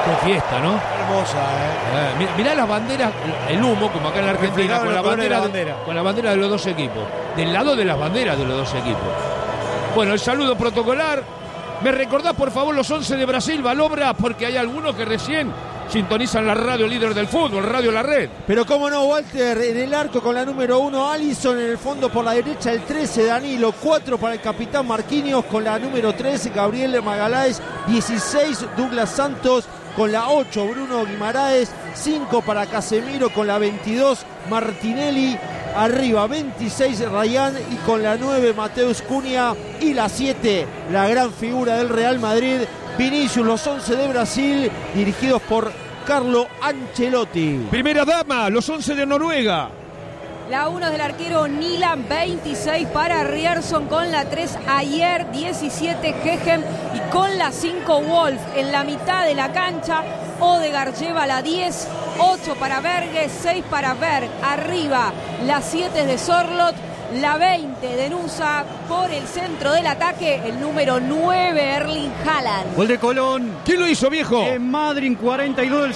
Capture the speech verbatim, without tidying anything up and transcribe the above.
Qué fiesta, ¿no? Hermosa, ¿eh? Eh, mirá, mirá las banderas, el humo, como acá en la Argentina, con la, bandera la de, bandera. con la bandera de los dos equipos. Del lado de las banderas de los dos equipos. Bueno, el saludo protocolar. ¿Me recordás, por favor, los once de Brasil, Valobra? Porque hay algunos que recién sintonizan la radio líder del fútbol, Radio La Red. Pero cómo no, Walter, en el arco con la número uno, Alisson, en el fondo por la derecha el trece, Danilo, cuatro para el capitán Marquinhos, con la número trece, Gabriel Magaláes, dieciséis, Douglas Santos, con la ocho, Bruno Guimaraes, cinco para Casemiro, con la veintidós, Martinelli, arriba veintiséis, Rayán, y con la nueve, Mateus Cunha, y la siete, la gran figura del Real Madrid, Vinicius. Los once de Brasil, dirigidos por Carlo Ancelotti. Primera dama, los once de Noruega. La uno del arquero Nilan, veintiséis para Rierson, con la tres Ayer, diecisiete Gegen y con la cinco Wolf. En la mitad de la cancha, Odegaard lleva la diez, ocho para Berge, seis para Berg. Arriba, la siete de Sorloth, la veinte de Nusa. Por el centro del ataque, el número nueve, Erling Haaland. Gol de Colón. ¿Quién lo hizo, viejo? En Madrid, cuarenta y dos del